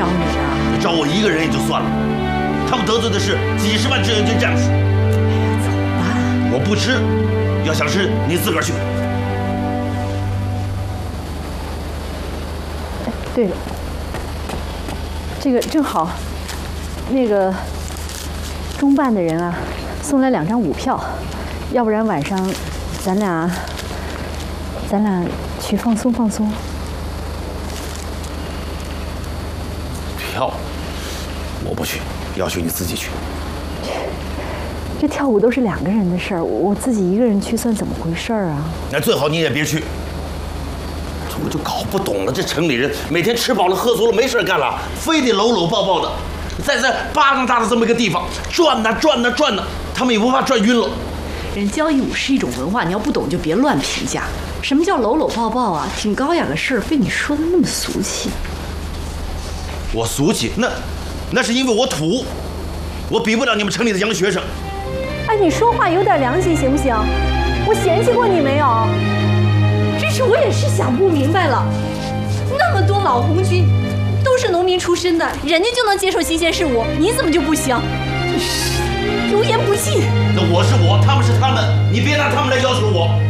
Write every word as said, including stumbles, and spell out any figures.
你啊？ 找我一个人也就算了，他们得罪的是几十万志愿军战士。 哎呀，走吧。 我不吃，要想吃你自个儿去。 哎，对了，这个正好，那个中办的人啊，送来两张舞票，要不然晚上咱俩，咱俩去放松放松。 票，我不去，要去你自己去。 这跳舞都是两个人的事儿，我自己一个人去算怎么回事儿啊？ 那最好你也别去。我就搞不懂了，这城里人每天吃饱了喝足了没事干了，非得搂搂抱抱的，在这巴掌大的这么一个地方转呐转呐转呐，他们也不怕转晕了。 人交谊舞是一种文化，你要不懂就别乱评价。什么叫搂搂抱抱啊？挺高雅的事儿，被你说的那么俗气。 我俗气，那那是因为我土，我比不了你们城里的洋学生。 哎，你说话有点良心行不行？我嫌弃过你没有？ 真是我也是想不明白了，那么多老红军都是农民出身的，人家就能接受新鲜事物，你怎么就不行？真是油盐不进。 那我是我，他们是他们，你别拿他们来要求我。